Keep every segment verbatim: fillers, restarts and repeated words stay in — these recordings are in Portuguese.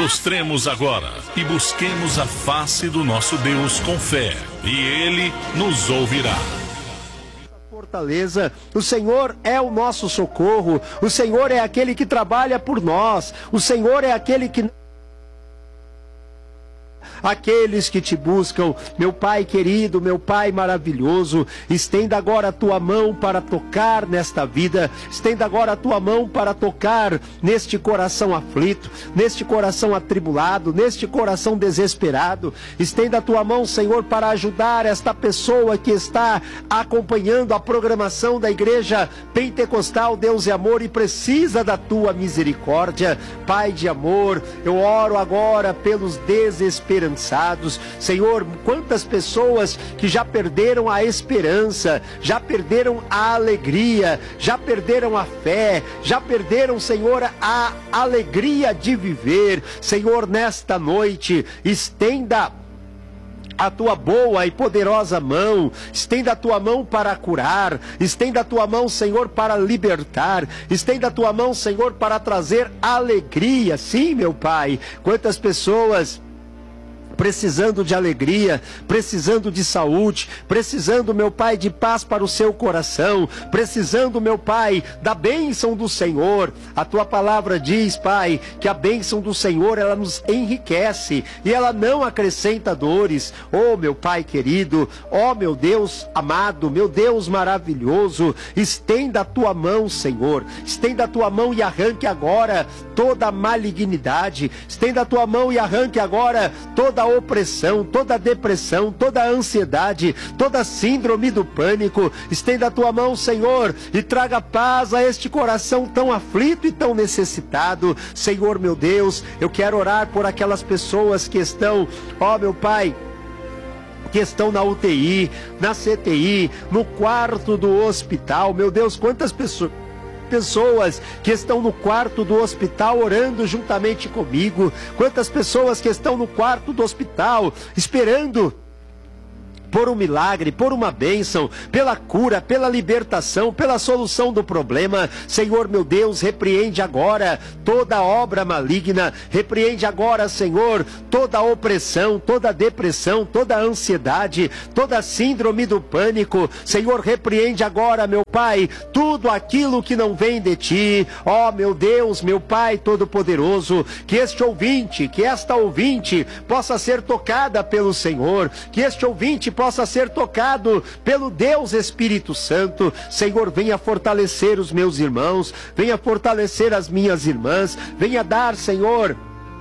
prostremos agora e busquemos a face do nosso Deus com fé, e Ele nos ouvirá. Fortaleza, o Senhor é o nosso socorro, o Senhor é aquele que trabalha por nós, o Senhor é aquele que... Aqueles que te buscam, meu Pai querido, meu Pai maravilhoso, estenda agora a tua mão para tocar nesta vida, estenda agora a tua mão para tocar neste coração aflito, neste coração atribulado, neste coração desesperado. Estenda a tua mão, Senhor, para ajudar esta pessoa que está acompanhando a programação da Igreja Pentecostal Deus e Amor e precisa da tua misericórdia. Pai de amor, eu oro agora pelos desesperançados. Senhor, quantas pessoas que já perderam a esperança, já perderam a alegria, já perderam a fé, já perderam, Senhor, a alegria de viver. Senhor, nesta noite, estenda a tua boa e poderosa mão, estenda a tua mão para curar, estenda a tua mão, Senhor, para libertar, estenda a tua mão, Senhor, para trazer alegria. Sim, meu Pai, quantas pessoas precisando de alegria, precisando de saúde, precisando, meu Pai, de paz para o seu coração, precisando, meu Pai, da bênção do Senhor. A tua palavra diz, Pai, que a bênção do Senhor, ela nos enriquece e ela não acrescenta dores. Oh, meu Pai querido, oh, meu Deus amado, meu Deus maravilhoso, estenda a tua mão, Senhor, estenda a tua mão e arranque agora toda a malignidade, estenda a tua mão e arranque agora toda a opressão, toda a depressão, toda a ansiedade, toda a síndrome do pânico. Estenda a tua mão, Senhor, e traga paz a este coração tão aflito e tão necessitado. Senhor, meu Deus, eu quero orar por aquelas pessoas que estão, ó, meu Pai, que estão na U T I, na C T I, no quarto do hospital. Meu Deus, quantas pessoas pessoas que estão no quarto do hospital orando juntamente comigo, quantas pessoas que estão no quarto do hospital esperando por um milagre, por uma bênção, pela cura, pela libertação, pela solução do problema. Senhor, meu Deus, repreende agora toda obra maligna, repreende agora, Senhor, toda opressão, toda depressão, toda ansiedade, toda síndrome do pânico. Senhor, repreende agora, meu Pai, tudo aquilo que não vem de Ti. Ó, meu Deus, meu Pai Todo-Poderoso, que este ouvinte, que esta ouvinte possa ser tocada pelo Senhor, que este ouvinte possa possa ser tocado pelo Deus Espírito Santo. Senhor, venha fortalecer os meus irmãos, venha fortalecer as minhas irmãs, venha dar, Senhor,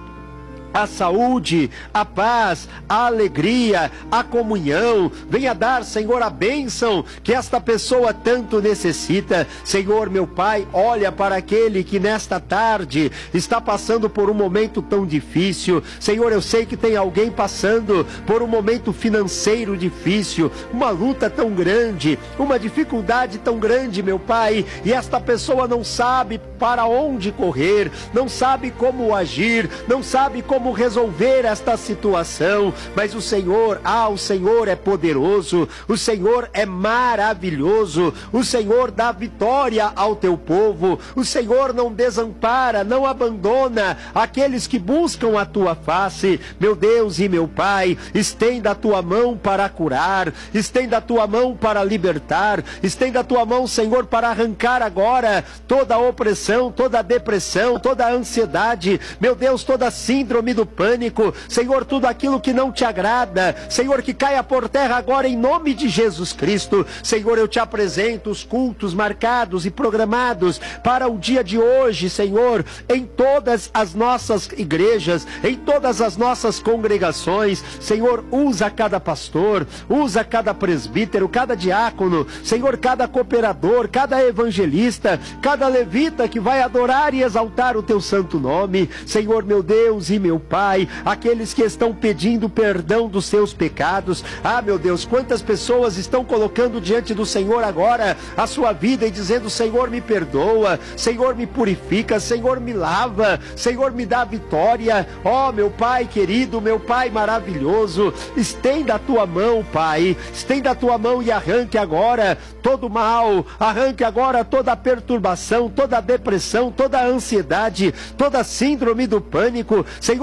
a saúde, a paz, a alegria, a comunhão. Venha dar, Senhor, a bênção que esta pessoa tanto necessita. Senhor, meu Pai, olha para aquele que nesta tarde está passando por um momento tão difícil. Senhor, eu sei que tem alguém passando por um momento financeiro difícil, uma luta tão grande, uma dificuldade tão grande, meu Pai, e esta pessoa não sabe para onde correr, não sabe como agir, não sabe como como resolver esta situação, mas o Senhor, ah, o Senhor é poderoso, o Senhor é maravilhoso, o Senhor dá vitória ao teu povo, o Senhor não desampara, não abandona aqueles que buscam a tua face. Meu Deus e meu Pai, estenda a tua mão para curar, estenda a tua mão para libertar, estenda a tua mão, Senhor, para arrancar agora toda a opressão, toda a depressão, toda a ansiedade, meu Deus, toda a síndrome do pânico, Senhor, tudo aquilo que não te agrada, Senhor, que caia por terra agora em nome de Jesus Cristo. Senhor, eu te apresento os cultos marcados e programados para o dia de hoje, Senhor, em todas as nossas igrejas, em todas as nossas congregações. Senhor, usa cada pastor, usa cada presbítero, cada diácono, Senhor, cada cooperador, cada evangelista, cada levita que vai adorar e exaltar o teu santo nome. Senhor, meu Deus e meu Pai, aqueles que estão pedindo perdão dos seus pecados. Ah, meu Deus, quantas pessoas estão colocando diante do Senhor agora a sua vida e dizendo: Senhor, me perdoa, Senhor, me purifica, Senhor, me lava, Senhor, me dá vitória. Ó, meu Pai querido, meu Pai maravilhoso, estenda a tua mão, Pai, estenda a tua mão e arranque agora todo mal, arranque agora toda a perturbação, toda a depressão, toda a ansiedade, toda a síndrome do pânico. Senhor,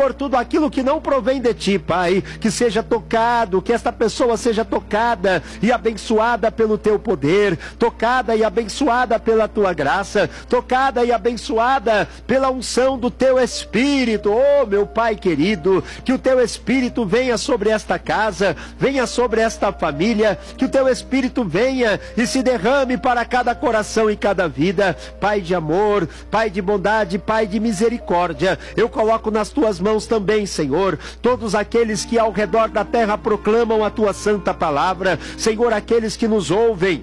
Senhor, tudo aquilo que não provém de Ti, Pai, que seja tocado, que esta pessoa seja tocada e abençoada pelo Teu poder, tocada e abençoada pela Tua graça, tocada e abençoada pela unção do Teu Espírito. Oh, meu Pai querido, que o Teu Espírito venha sobre esta casa, venha sobre esta família, que o Teu Espírito venha e se derrame para cada coração e cada vida. Pai de amor, Pai de bondade, Pai de misericórdia, eu coloco nas Tuas mãos também, Senhor, todos aqueles que ao redor da terra proclamam a Tua santa palavra, Senhor, aqueles que nos ouvem,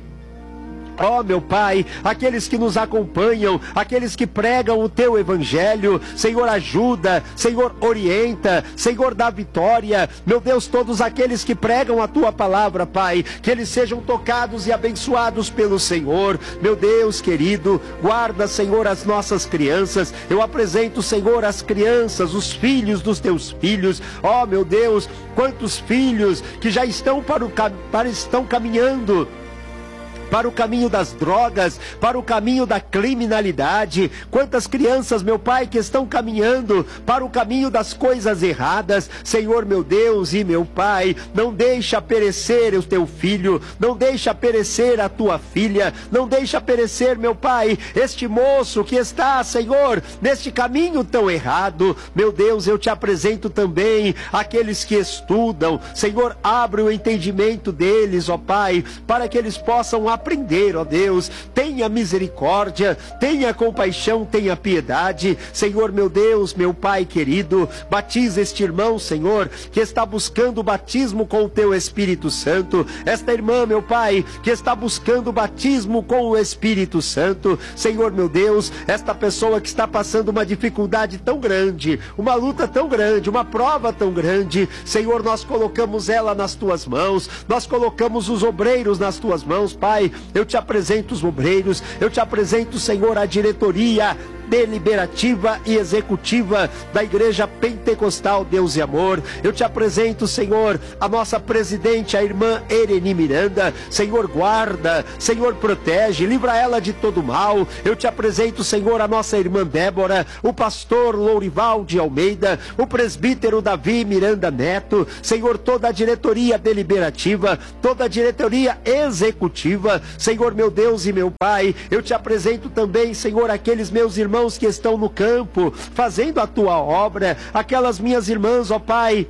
ó meu Pai, aqueles que nos acompanham, aqueles que pregam o Teu Evangelho, Senhor, ajuda, Senhor, orienta, Senhor, dá vitória, meu Deus, todos aqueles que pregam a Tua palavra, Pai, que eles sejam tocados e abençoados pelo Senhor. Meu Deus querido, guarda, Senhor, as nossas crianças. Eu apresento, Senhor, as crianças, os filhos dos Teus filhos. Ó meu Deus, quantos filhos que já estão para o para estão caminhando para o caminho das drogas, para o caminho da criminalidade. Quantas crianças, meu Pai, que estão caminhando para o caminho das coisas erradas. Senhor, meu Deus e meu Pai, não deixa perecer o Teu filho, não deixa perecer a Tua filha, não deixa perecer, meu Pai, este moço que está, Senhor, neste caminho tão errado. Meu Deus, eu Te apresento também aqueles que estudam. Senhor, abre o entendimento deles, ó Pai, para que eles possam aprender, ó Deus. Tenha misericórdia, tenha compaixão, tenha piedade. Senhor, meu Deus, meu Pai querido, batiza este irmão, Senhor, que está buscando o batismo com o Teu Espírito Santo. Esta irmã, meu Pai, que está buscando o batismo com o Espírito Santo. Senhor, meu Deus, esta pessoa que está passando uma dificuldade tão grande, uma luta tão grande, uma prova tão grande, Senhor, nós colocamos ela nas Tuas mãos, nós colocamos os obreiros nas Tuas mãos, Pai. Eu Te apresento os obreiros, eu Te apresento, Senhor, a diretoria deliberativa e executiva da Igreja Pentecostal Deus e Amor. Eu Te apresento, Senhor, a nossa presidente, a irmã Ereni Miranda. Senhor, guarda, Senhor, protege, livra ela de todo mal. Eu Te apresento, Senhor, a nossa irmã Débora, o pastor Lourival de Almeida, o presbítero Davi Miranda Neto. Senhor, toda a diretoria deliberativa, toda a diretoria executiva. Senhor, meu Deus e meu Pai, eu Te apresento também, Senhor, aqueles meus irmãos que estão no campo, fazendo a Tua obra, aquelas minhas irmãs, ó Pai,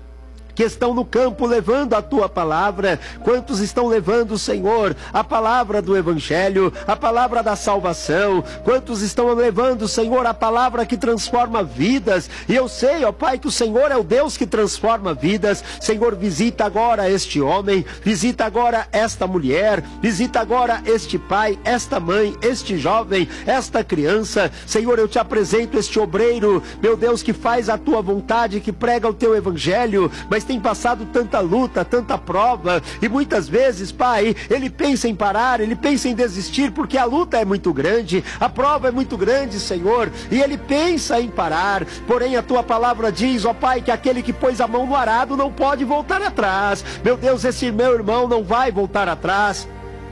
que estão no campo levando a Tua palavra. Quantos estão levando, Senhor, a palavra do Evangelho, a palavra da salvação? Quantos estão levando, Senhor, a palavra que transforma vidas? E eu sei, ó Pai, que o Senhor é o Deus que transforma vidas. Senhor, visita agora este homem, visita agora esta mulher, visita agora este pai, esta mãe, este jovem, esta criança. Senhor, eu Te apresento este obreiro, meu Deus, que faz a Tua vontade, que prega o Teu Evangelho, mas tem passado tanta luta, tanta prova, e muitas vezes, Pai, ele pensa em parar, ele pensa em desistir, porque a luta é muito grande, a prova é muito grande, Senhor, e ele pensa em parar. Porém a Tua palavra diz, ó Pai, que aquele que pôs a mão no arado não pode voltar atrás. Meu Deus, esse meu irmão não vai voltar atrás.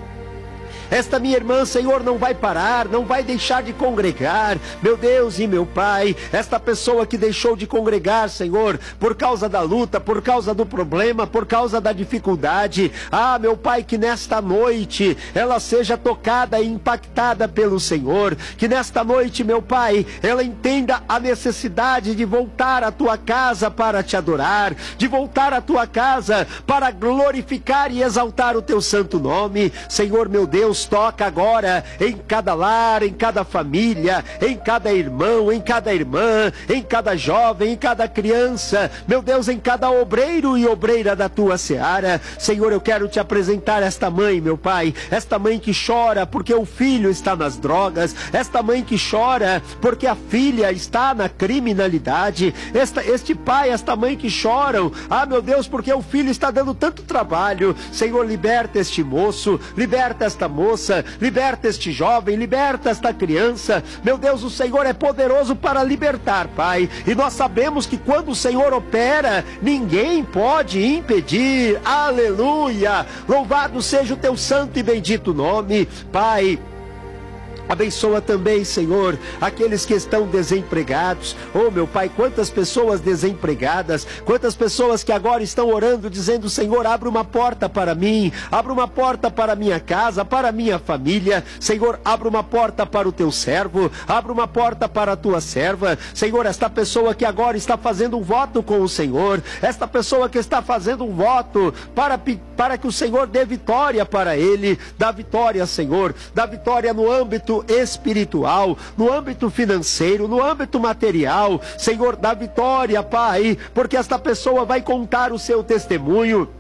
Esta minha irmã, Senhor, não vai parar, não vai deixar de congregar. Meu Deus e meu Pai, esta pessoa que deixou de congregar, Senhor, por causa da luta, por causa do problema, por causa da dificuldade, ah, meu Pai, que nesta noite ela seja tocada e impactada pelo Senhor, que nesta noite, meu Pai, ela entenda a necessidade de voltar à Tua casa para Te adorar, de voltar à Tua casa para glorificar e exaltar o Teu santo nome. Senhor, meu Deus, toca agora em cada lar, em cada família, em cada irmão, em cada irmã, em cada jovem, em cada criança, meu Deus, em cada obreiro e obreira da Tua seara. Senhor, eu quero Te apresentar esta mãe, meu Pai, esta mãe que chora porque o filho está nas drogas, esta mãe que chora porque a filha está na criminalidade, esta, este pai, esta mãe que choram, ah, meu Deus, porque o filho está dando tanto trabalho. Senhor, liberta este moço, liberta esta moça, liberta este jovem, liberta esta criança. Meu Deus, o Senhor é poderoso para libertar, Pai, e nós sabemos que quando o Senhor opera, ninguém pode impedir. Aleluia, louvado seja o Teu santo e bendito nome, Pai. Abençoa também, Senhor, aqueles que estão desempregados. Oh, meu Pai, quantas pessoas desempregadas, quantas pessoas que agora estão orando, dizendo: Senhor, abre uma porta para mim, abre uma porta para minha casa, para minha família. Senhor, abre uma porta para o teu servo, abre uma porta para a tua serva. Senhor, esta pessoa que agora está fazendo um voto com o Senhor, esta pessoa que está fazendo um voto para, para que o Senhor dê vitória para ele, dá vitória, Senhor, dá vitória no âmbito espiritual, no âmbito financeiro, no âmbito material. Senhor, dá vitória, Pai, porque esta pessoa vai contar o seu testemunho.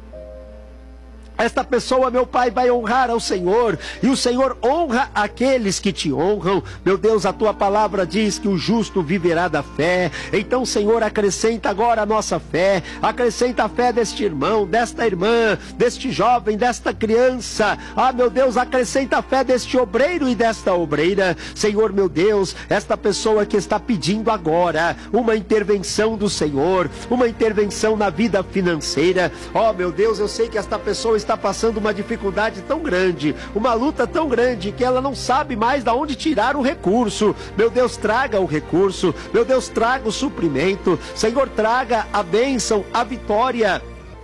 Esta pessoa, meu Pai, vai honrar ao Senhor, e o Senhor honra aqueles que te honram. Meu Deus, a tua palavra diz que o justo viverá da fé. Então, Senhor, acrescenta agora a nossa fé, acrescenta a fé deste irmão, desta irmã, deste jovem, desta criança. Ah, meu Deus, acrescenta a fé deste obreiro e desta obreira. Senhor, meu Deus, esta pessoa que está pedindo agora uma intervenção do Senhor, uma intervenção na vida financeira. Oh, meu Deus, eu sei que esta pessoa está passando uma dificuldade tão grande, uma luta tão grande, que ela não sabe mais de onde tirar o recurso. Meu Deus, traga o recurso. Meu Deus, traga o suprimento. Senhor, traga a bênção, a vitória,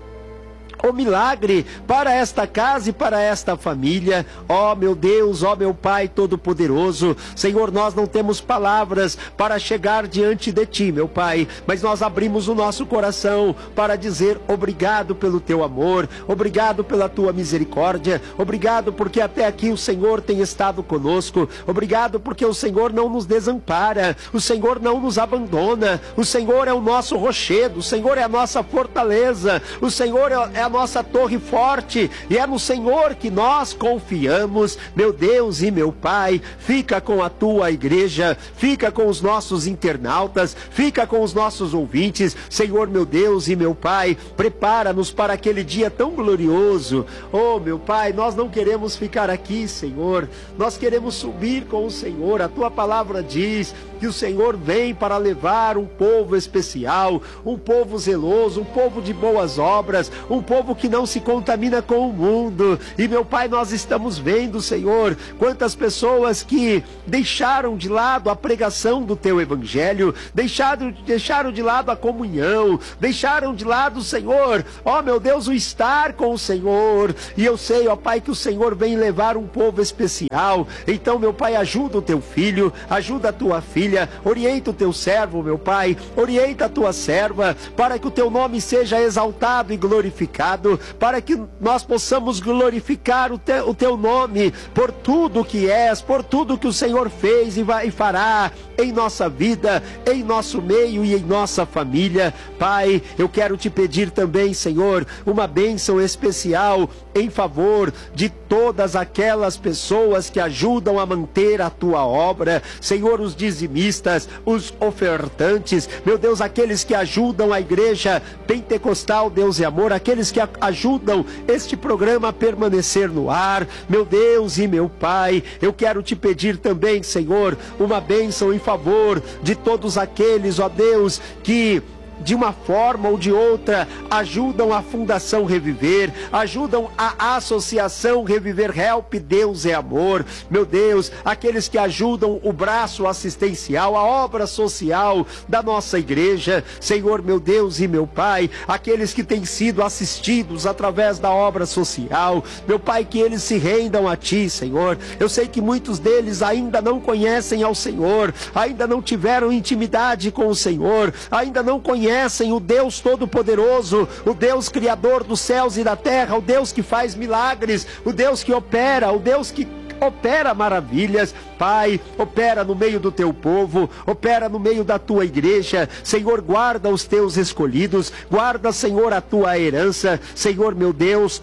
o milagre para esta casa e para esta família. Ó meu Deus, ó meu Pai Todo-Poderoso, Senhor, nós não temos palavras para chegar diante de Ti, meu Pai, mas nós abrimos o nosso coração para dizer obrigado pelo Teu amor, obrigado pela Tua misericórdia, obrigado porque até aqui o Senhor tem estado conosco, obrigado porque o Senhor não nos desampara, o Senhor não nos abandona, o Senhor é o nosso rochedo, o Senhor é a nossa fortaleza, o Senhor é a nossa torre forte, e é no Senhor que nós confiamos. Meu Deus e meu Pai, fica com a tua igreja, fica com os nossos internautas, fica com os nossos ouvintes. Senhor, meu Deus e meu Pai, prepara-nos para aquele dia tão glorioso. Oh, meu Pai, nós não queremos ficar aqui, Senhor, nós queremos subir com o Senhor. A tua palavra diz que o Senhor vem para levar um povo especial, um povo zeloso, um povo de boas obras, um povo que não se contamina com o mundo. E meu Pai, nós estamos vendo, Senhor, quantas pessoas que deixaram de lado a pregação do Teu Evangelho, deixaram, deixaram de lado a comunhão, deixaram de lado, Senhor, ó meu Deus, o estar com o Senhor. E eu sei, ó Pai, que o Senhor vem levar um povo especial. Então, meu Pai, ajuda o Teu filho, ajuda a Tua filha, orienta o Teu servo, meu Pai, orienta a Tua serva, para que o Teu nome seja exaltado e glorificado, para que nós possamos glorificar o teu, o teu nome por tudo que és, por tudo que o Senhor fez e, vai, e fará em nossa vida, em nosso meio e em nossa família. Pai, eu quero te pedir também, Senhor, uma bênção especial em favor de todas aquelas pessoas que ajudam a manter a tua obra. Senhor, os dizimistas, os ofertantes, meu Deus, aqueles que ajudam a igreja pentecostal, Deus e amor, aqueles que ajudam este programa a permanecer no ar. Meu Deus e meu Pai, eu quero te pedir também, Senhor, uma bênção em favor de todos aqueles, ó Deus, que de uma forma ou de outra ajudam a Fundação Reviver, ajudam a Associação Reviver Help, Deus é Amor. Meu Deus, aqueles que ajudam o braço assistencial, a obra social da nossa igreja. Senhor, meu Deus e meu Pai, aqueles que têm sido assistidos através da obra social, meu Pai, que eles se rendam a Ti, Senhor. Eu sei que muitos deles ainda não conhecem ao Senhor, ainda não tiveram intimidade com o Senhor, ainda não conhecem Conhecem o Deus Todo-Poderoso, o Deus Criador dos céus e da terra, o Deus que faz milagres, o Deus que opera, o Deus que opera maravilhas. Pai, opera no meio do teu povo, opera no meio da tua igreja. Senhor, guarda os teus escolhidos, guarda, Senhor, a tua herança. Senhor, meu Deus,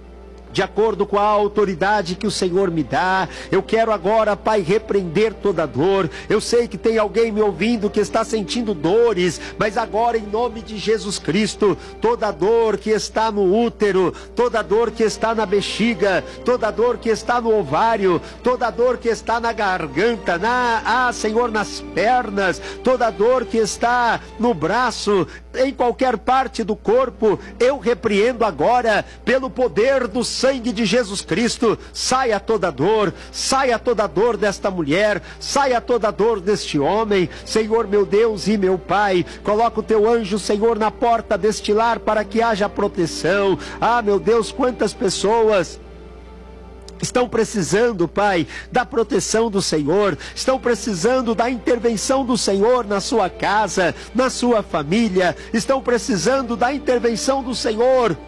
de acordo com a autoridade que o Senhor me dá, eu quero agora, Pai, repreender toda dor. Eu sei que tem alguém me ouvindo que está sentindo dores, mas agora, em nome de Jesus Cristo, toda dor que está no útero, toda dor que está na bexiga, toda dor que está no ovário, toda dor que está na garganta, na, ah, Senhor, nas pernas, toda dor que está no braço em qualquer parte do corpo, eu repreendo agora, pelo poder do sangue de Jesus Cristo, saia toda dor, saia toda dor desta mulher, saia toda dor deste homem. Senhor meu Deus e meu Pai, coloca o teu anjo, Senhor, na porta deste lar para que haja proteção. Ah, meu Deus, quantas pessoas estão precisando, Pai, da proteção do Senhor, estão precisando da intervenção do Senhor na sua casa, na sua família, estão precisando da intervenção do Senhor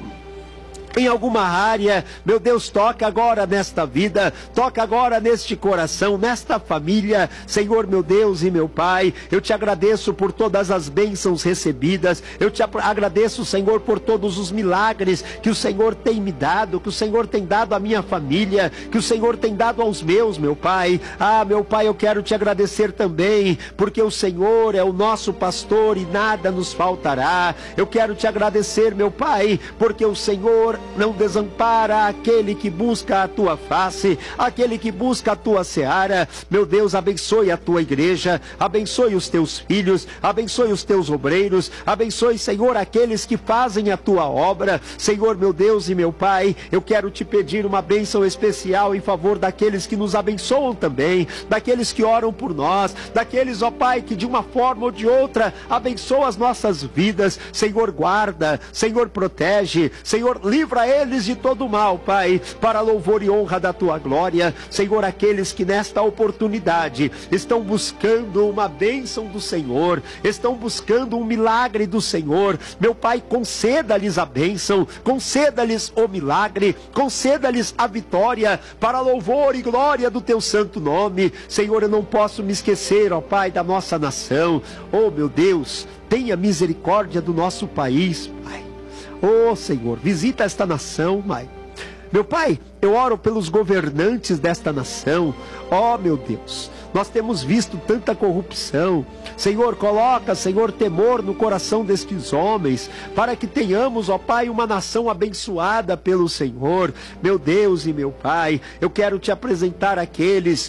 em alguma área. Meu Deus, toca agora nesta vida, toca agora neste coração, nesta família. Senhor meu Deus e meu Pai, eu te agradeço por todas as bênçãos recebidas, eu te agradeço, Senhor, por todos os milagres que o Senhor tem me dado, que o Senhor tem dado à minha família, que o Senhor tem dado aos meus, meu Pai. Ah, meu Pai, eu quero te agradecer também, porque o Senhor é o nosso pastor e nada nos faltará. Eu quero te agradecer, meu Pai, porque o Senhor não desampara aquele que busca a tua face, aquele que busca a tua seara. Meu Deus, abençoe a tua igreja, abençoe os teus filhos, abençoe os teus obreiros, abençoe, Senhor, aqueles que fazem a tua obra. Senhor, meu Deus e meu Pai, eu quero te pedir uma bênção especial em favor daqueles que nos abençoam também, daqueles que oram por nós, daqueles, ó Pai, que de uma forma ou de outra abençoam as nossas vidas. Senhor, guarda, Senhor, protege, Senhor, livra eles de todo mal, Pai, para louvor e honra da tua glória. Senhor, aqueles que nesta oportunidade estão buscando uma bênção do Senhor, estão buscando um milagre do Senhor, meu Pai, conceda-lhes a bênção, conceda-lhes o milagre, conceda-lhes a vitória, para louvor e glória do teu santo nome. Senhor, eu não posso me esquecer, ó Pai, da nossa nação. Oh, meu Deus, tenha misericórdia do nosso país, Pai. Oh, Senhor, visita esta nação, Pai. Meu Pai, eu oro pelos governantes desta nação. Oh, meu Deus, nós temos visto tanta corrupção. Senhor, coloca, Senhor, temor no coração destes homens, para que tenhamos, ó Pai, uma nação abençoada pelo Senhor. Meu Deus e meu Pai, eu quero te apresentar aqueles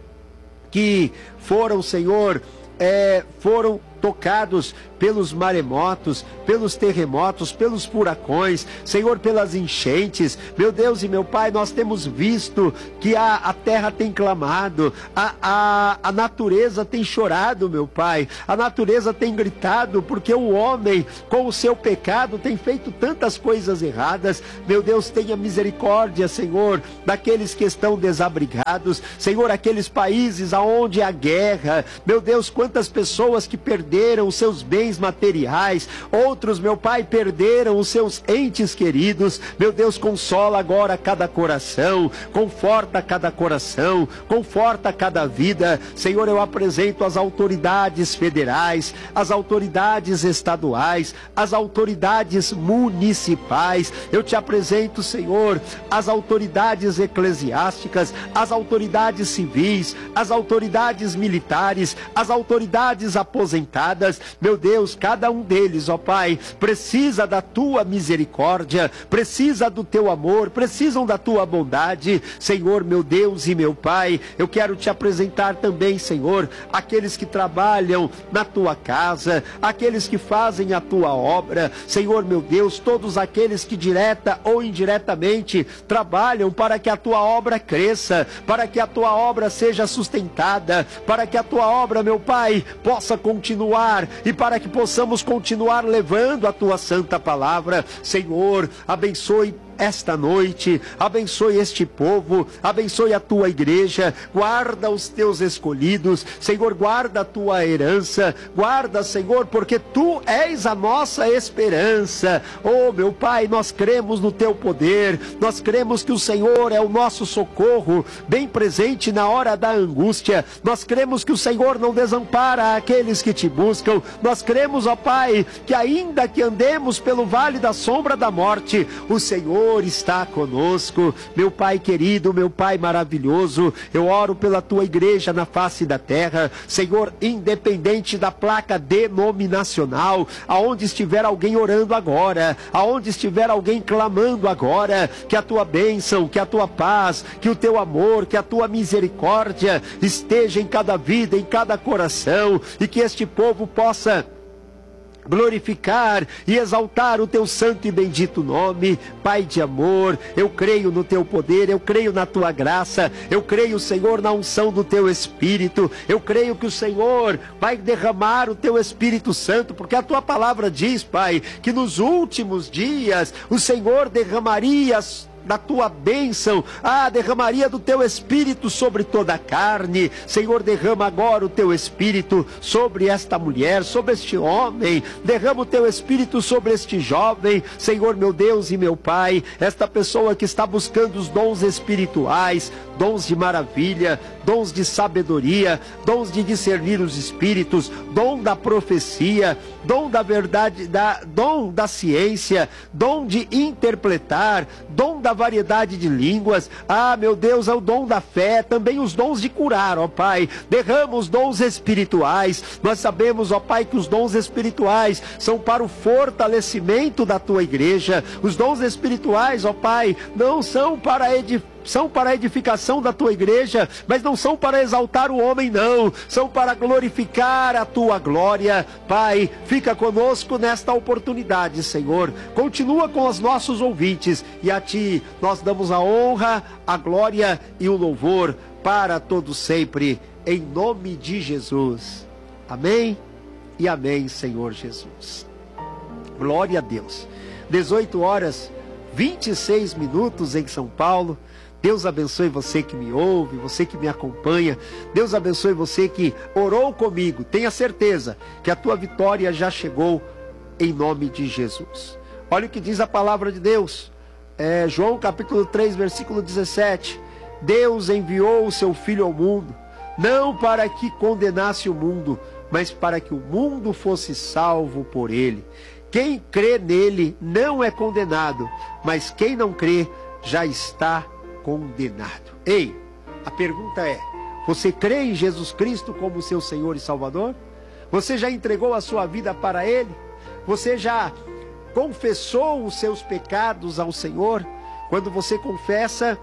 que foram, Senhor, é, foram tocados pelos maremotos, pelos terremotos, pelos furacões, Senhor, pelas enchentes. Meu Deus e meu Pai, nós temos visto que a, a terra tem clamado, a, a, a natureza tem chorado, meu Pai, a natureza tem gritado, porque o homem, com o seu pecado, tem feito tantas coisas erradas. Meu Deus, tenha misericórdia, Senhor, daqueles que estão desabrigados, Senhor, aqueles países aonde há guerra. Meu Deus, quantas pessoas que perderam os seus bens materiais, outros, meu Pai, perderam os seus entes queridos. Meu Deus, consola agora cada coração, conforta cada coração, conforta cada vida. Senhor, eu apresento as autoridades federais, as autoridades estaduais, as autoridades municipais. Eu te apresento, Senhor, as autoridades eclesiásticas, as autoridades civis, as autoridades militares, as autoridades aposentadas. Meu Deus, cada um deles, ó Pai, precisa da tua misericórdia, precisa do teu amor, precisam da tua bondade. Senhor, meu Deus e meu Pai, eu quero te apresentar também, Senhor, aqueles que trabalham na tua casa, aqueles que fazem a tua obra. Senhor, meu Deus, todos aqueles que direta ou indiretamente trabalham para que a tua obra cresça, para que a tua obra seja sustentada, para que a tua obra, meu Pai, possa continuar e para que possamos continuar levando a tua santa palavra. Senhor, abençoe esta noite, abençoe este povo, abençoe a tua igreja, guarda os teus escolhidos, Senhor, guarda a tua herança, guarda, Senhor, porque tu és a nossa esperança. Oh, meu Pai, nós cremos no teu poder, nós cremos que o Senhor é o nosso socorro, bem presente na hora da angústia. Nós cremos que o Senhor não desampara aqueles que te buscam. Nós cremos, ó Pai, que ainda que andemos pelo vale da sombra da morte, o Senhor está conosco. Meu Pai querido, meu Pai maravilhoso, eu oro pela tua igreja na face da terra, Senhor, independente da placa denominacional, aonde estiver alguém orando agora, aonde estiver alguém clamando agora, que a tua bênção, que a tua paz, que o teu amor, que a tua misericórdia esteja em cada vida, em cada coração, e que este povo possa glorificar e exaltar o teu santo e bendito nome. Pai de amor, eu creio no teu poder, eu creio na tua graça, eu creio, Senhor, na unção do teu Espírito, eu creio que o Senhor vai derramar o teu Espírito Santo, porque a tua palavra diz, Pai, que nos últimos dias o Senhor derramaria da tua bênção, ah, derramaria do teu Espírito sobre toda a carne. Senhor, derrama agora o teu Espírito sobre esta mulher, sobre este homem, derrama o teu Espírito sobre este jovem, Senhor, meu Deus e meu Pai, esta pessoa que está buscando os dons espirituais, dons de maravilha, dons de sabedoria, dons de discernir os espíritos, dom da profecia, dom da verdade, da, dom da ciência, dom de interpretar, dom da variedade de línguas, ah, meu Deus, é o dom da fé, também os dons de curar, ó Pai, derrama os dons espirituais. Nós sabemos, ó Pai, que os dons espirituais são para o fortalecimento da tua igreja, os dons espirituais, ó Pai, não são para edificar, são para a edificação da tua igreja, mas não são para exaltar o homem, não, são para glorificar a tua glória. Pai, fica conosco nesta oportunidade, Senhor, continua com os nossos ouvintes, e a ti nós damos a honra, a glória e o louvor para todos sempre, em nome de Jesus, amém e amém, Senhor Jesus. Glória a Deus. Dezoito horas, vinte e seis minutos em São Paulo. Deus abençoe você que me ouve, você que me acompanha. Deus abençoe você que orou comigo. Tenha certeza que a tua vitória já chegou, em nome de Jesus. Olha o que diz a palavra de Deus. É, João capítulo três, versículo dezessete. Deus enviou o seu Filho ao mundo, não para que condenasse o mundo, mas para que o mundo fosse salvo por ele. Quem crê nele não é condenado, mas quem não crê já está condenado. Ei, a pergunta é: você crê em Jesus Cristo como seu Senhor e Salvador? Você já entregou a sua vida para Ele? Você já confessou os seus pecados ao Senhor? Quando você confessa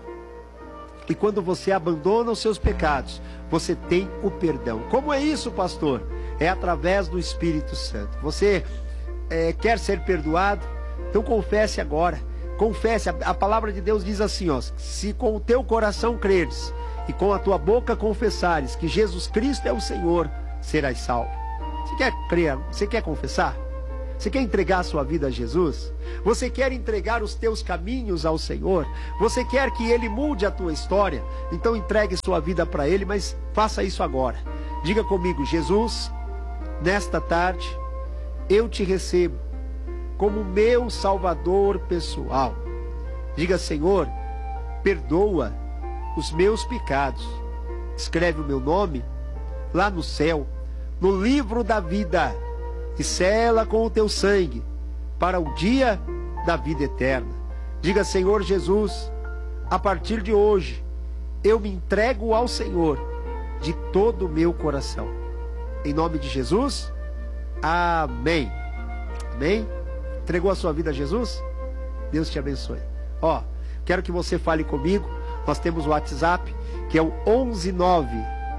e quando você abandona os seus pecados, você tem o perdão. Como é isso, pastor? É através do Espírito Santo. Você é, quer ser perdoado? Então confesse agora. Confesse, a, a palavra de Deus diz assim, ó: se com o teu coração creres e com a tua boca confessares que Jesus Cristo é o Senhor, serás salvo. Você quer crer? Você quer confessar? Você quer entregar a sua vida a Jesus? Você quer entregar os teus caminhos ao Senhor? Você quer que Ele mude a tua história? Então entregue sua vida para Ele, mas faça isso agora. Diga comigo: Jesus, nesta tarde eu te recebo como meu Salvador pessoal. Diga: Senhor, perdoa os meus pecados. Escreve o meu nome lá no céu, no livro da vida, e sela com o teu sangue para o dia da vida eterna. Diga: Senhor Jesus, a partir de hoje eu me entrego ao Senhor de todo o meu coração. Em nome de Jesus, amém. Amém. Entregou a sua vida a Jesus? Deus te abençoe. Ó, quero que você fale comigo. Nós temos o WhatsApp, que é o onze nove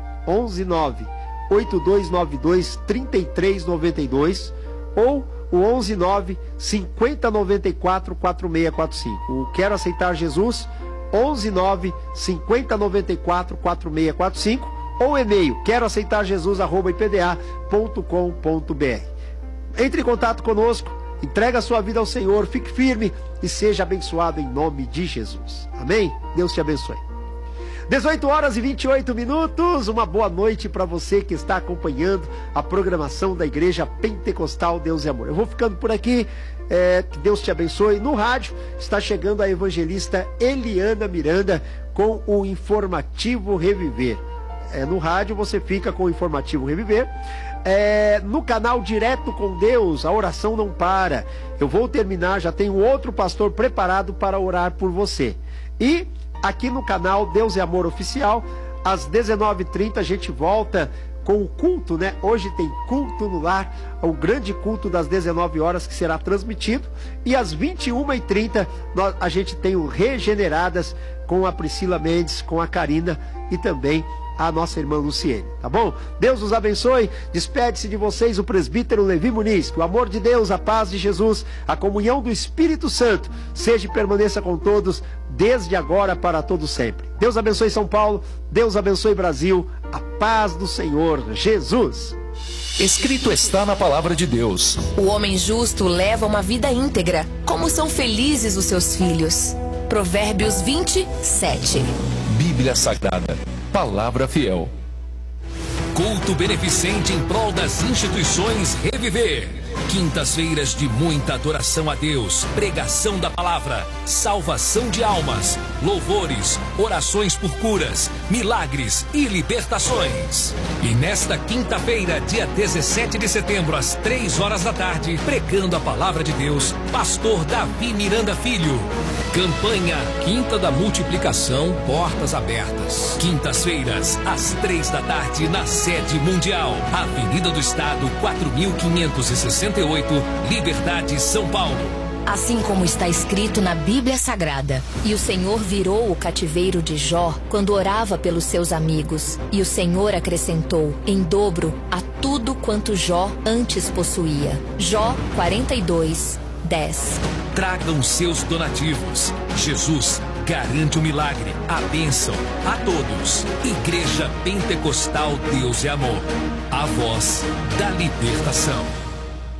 oito dois nove dois três três nove dois, ou o onze nove cinquenta noventa e quatro quarenta e seis quarenta e cinco. O Quero Aceitar Jesus, onze nove cinquenta noventa e quatro quarenta e seis quarenta e cinco, ou o e-mail quero aceitar jesus arroba i p d a ponto com ponto b r. Entre em contato conosco. Entrega a sua vida ao Senhor, fique firme e seja abençoado em nome de Jesus. Amém? Deus te abençoe. dezoito horas e vinte e oito minutos, uma boa noite para você que está acompanhando a programação da Igreja Pentecostal Deus e Amor. Eu vou ficando por aqui, é, que Deus te abençoe. No rádio está chegando a evangelista Eliana Miranda com o Informativo Reviver. É, no rádio você fica com o Informativo Reviver. É, no canal Direto com Deus, a oração não para. Eu vou terminar, já tenho outro pastor preparado para orar por você. E aqui no canal Deus é Amor Oficial, às dezenove e trinta a gente volta com o culto, né? Hoje tem culto no lar, o grande culto das dezenove horas que será transmitido. E às vinte e uma e trinta nós, a gente tem o Regeneradas com a Priscila Mendes, com a Karina e também a nossa irmã Luciene, tá bom? Deus os abençoe, despede-se de vocês o presbítero Levi Muniz, que o amor de Deus, a paz de Jesus, a comunhão do Espírito Santo, seja e permaneça com todos, desde agora para todo sempre. Deus abençoe São Paulo, Deus abençoe Brasil, a paz do Senhor Jesus. Escrito está na palavra de Deus: o homem justo leva uma vida íntegra, como são felizes os seus filhos. Provérbios vinte, sete. Bíblia Sagrada, palavra fiel. Culto beneficente em prol das instituições Reviver. Quintas-feiras de muita adoração a Deus, pregação da palavra, salvação de almas, louvores, orações por curas, milagres e libertações. E nesta quinta-feira, dia dezessete de setembro, às três horas da tarde, pregando a palavra de Deus, pastor Davi Miranda Filho. Campanha Quinta da Multiplicação, portas abertas. Quintas-feiras, às três da tarde, na sede mundial, Avenida do Estado, quatro mil quinhentos e sessenta e oito, Liberdade, São Paulo. Assim como está escrito na Bíblia Sagrada: e o Senhor virou o cativeiro de Jó quando orava pelos seus amigos, e o Senhor acrescentou em dobro a tudo quanto Jó antes possuía. Jó quarenta e dois, dez. Tragam seus donativos. Jesus garante o milagre, a bênção a todos. Igreja Pentecostal Deus e Amor, a voz da libertação.